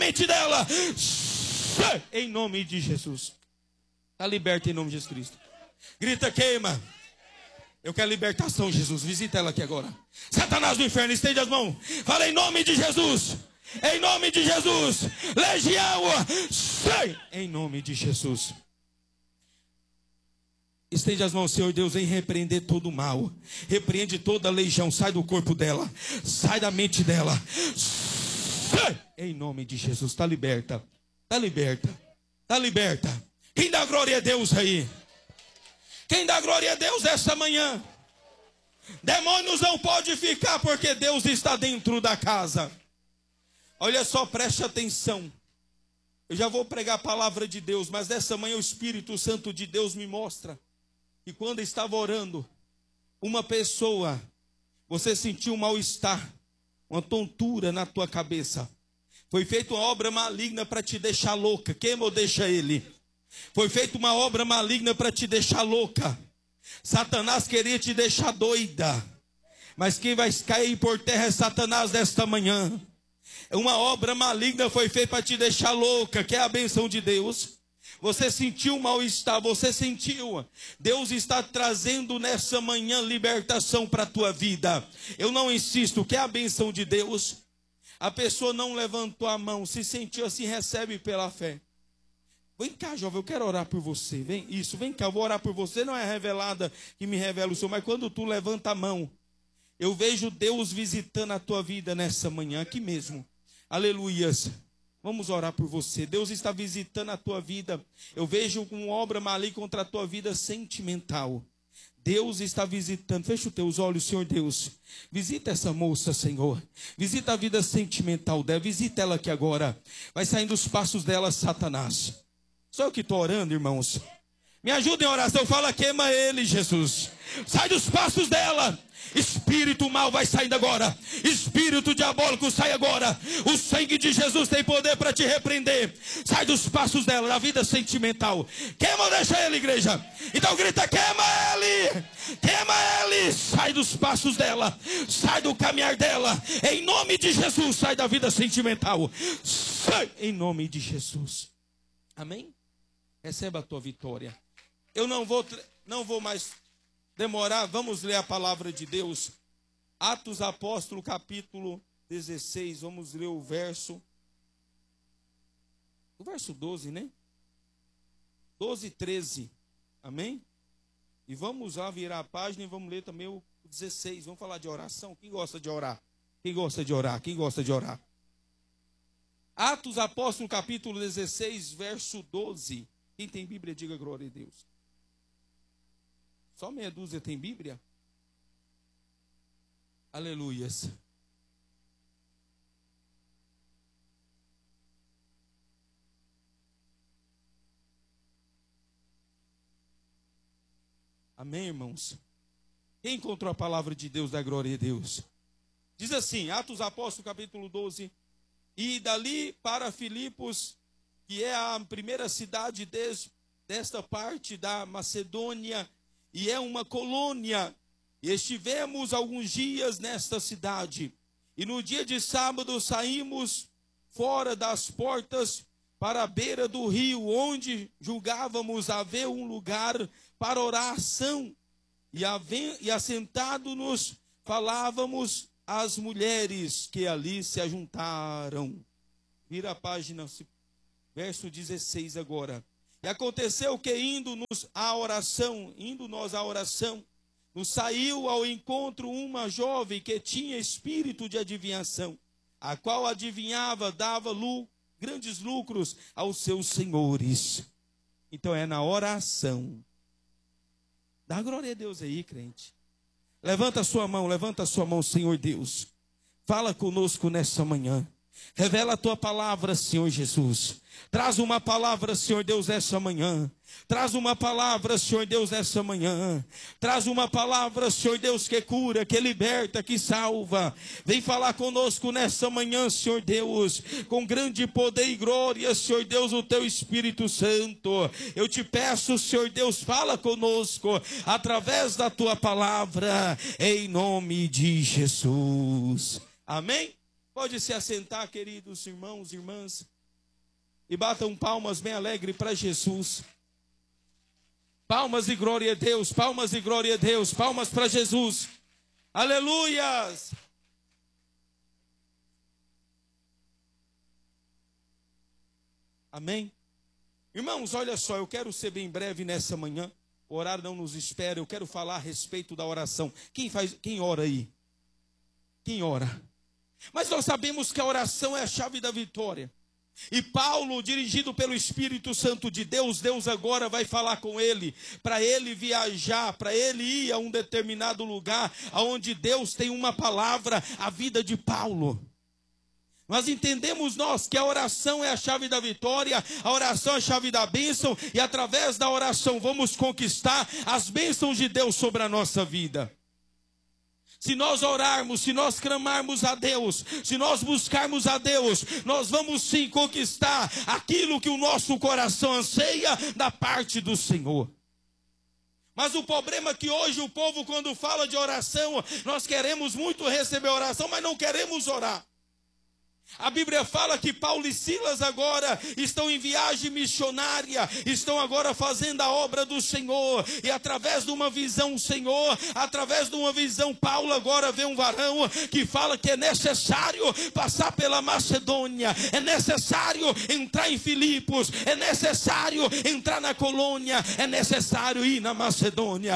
mente dela. Em nome de Jesus. Está liberta em nome de Jesus Cristo. Grita, queima. Eu quero libertação, Jesus. Visita ela aqui agora. Satanás do inferno, estende as mãos. Fala em nome de Jesus. Em nome de Jesus. Legião. Sai. Em nome de Jesus. Estende as mãos, Senhor Deus, em repreender todo o mal. Repreende toda a legião. Sai do corpo dela. Sai da mente dela. Sai. Em nome de Jesus. Está liberta. Está liberta. Está liberta. Quem dá glória a Deus aí? Quem dá glória a Deus essa manhã? Demônios não pode ficar porque Deus está dentro da casa. Olha só, preste atenção. Eu já vou pregar a palavra de Deus, mas dessa manhã o Espírito Santo de Deus me mostra que quando estava orando, uma pessoa, você sentiu um mal-estar, uma tontura na tua cabeça. Foi feita uma obra maligna para te deixar louca. Queima ou deixa ele? Foi feita uma obra maligna para te deixar louca. Satanás queria te deixar doida. Mas quem vai cair por terra é Satanás desta manhã. Uma obra maligna foi feita para te deixar louca, que é a bênção de Deus. Você sentiu mal-estar, você sentiu. Deus está trazendo nessa manhã libertação para a tua vida. Eu não insisto, que é a bênção de Deus. A pessoa não levantou a mão, se sentiu assim, recebe pela fé. Vem cá, jovem, eu quero orar por você. Vem cá, eu vou orar por você. Não é revelada que me revela o Senhor, mas quando tu levanta a mão, eu vejo Deus visitando a tua vida nessa manhã, aqui mesmo. Aleluias. Vamos orar por você. Deus está visitando a tua vida. Eu vejo uma obra maligna contra a tua vida sentimental. Deus está visitando. Fecha os teus olhos, Senhor Deus. Visita essa moça, Senhor. Visita a vida sentimental dela. Visita ela aqui agora. Vai saindo os passos dela, Satanás. Só eu que estou orando, irmãos. Me ajudem em oração. Fala, queima ele, Jesus. Sai dos passos dela. Espírito mal vai saindo agora. Espírito diabólico sai agora. O sangue de Jesus tem poder para te repreender. Sai dos passos dela, da vida sentimental. Queima ou deixa ele, igreja? Então grita, queima ele. Queima ele. Sai dos passos dela. Sai do caminhar dela. Em nome de Jesus, sai da vida sentimental. Sai em nome de Jesus. Amém? Receba a tua vitória. Eu não vou mais demorar. Vamos ler a palavra de Deus. Atos Apóstolo, capítulo 16. Vamos ler o verso 12, né? 12 e 13. Amém? E vamos lá virar a página e vamos ler também o 16. Vamos falar de oração. Quem gosta de orar? Quem gosta de orar? Quem gosta de orar? Atos Apóstolo, capítulo 16, verso 12. Quem tem Bíblia, diga glória a Deus. Só meia dúzia tem Bíblia? Aleluias. Amém, irmãos? Quem encontrou a palavra de Deus, dá glória a Deus. Diz assim, Atos Apóstolo, capítulo 12. E dali para Filipos, que é a primeira cidade desta parte da Macedônia, e é uma colônia. E estivemos alguns dias nesta cidade. E no dia de sábado saímos fora das portas para a beira do rio, onde julgávamos haver um lugar para oração. E assentado-nos, falávamos às mulheres que ali se ajuntaram. Vira a página, verso 16 agora. E aconteceu que indo nós à oração, nos saiu ao encontro uma jovem que tinha espírito de adivinhação, a qual adivinhava, dava grandes lucros aos seus senhores. Então é na oração. Dá glória a Deus aí, crente. Levanta a sua mão, Senhor Deus. Fala conosco nessa manhã. Revela a tua palavra, Senhor Jesus. Traz uma palavra, Senhor Deus, nessa manhã. Traz uma palavra, Senhor Deus, nessa manhã. Traz uma palavra, Senhor Deus, que cura, que liberta, que salva. Vem falar conosco nessa manhã, Senhor Deus, com grande poder e glória, Senhor Deus, o teu Espírito Santo. Eu te peço, Senhor Deus, fala conosco através da tua palavra, em nome de Jesus. Amém? Pode se assentar, queridos irmãos e irmãs. E batam palmas bem alegre para Jesus. Palmas e glória a Deus, palmas e glória a Deus, palmas para Jesus. Aleluias! Amém? Irmãos, olha só, eu quero ser bem breve nessa manhã. O horário não nos espera, eu quero falar a respeito da oração. Quem ora aí? Quem ora? Mas nós sabemos que a oração é a chave da vitória. E Paulo, dirigido pelo Espírito Santo de Deus, Deus agora vai falar com ele, para ele viajar, para ele ir a um determinado lugar, onde Deus tem uma palavra, a vida de Paulo. Nós entendemos que a oração é a chave da vitória, a oração é a chave da bênção, e através da oração vamos conquistar as bênçãos de Deus sobre a nossa vida. Se nós orarmos, se nós clamarmos a Deus, se nós buscarmos a Deus, nós vamos sim conquistar aquilo que o nosso coração anseia da parte do Senhor. Mas o problema é que hoje o povo, quando fala de oração, nós queremos muito receber oração, mas não queremos orar. A Bíblia fala que Paulo e Silas agora estão em viagem missionária, estão agora fazendo a obra do Senhor, e através de uma visão, Senhor, através de uma visão, Paulo agora vê um varão que fala que é necessário passar pela Macedônia, é necessário entrar em Filipos, é necessário entrar na colônia, é necessário ir na Macedônia.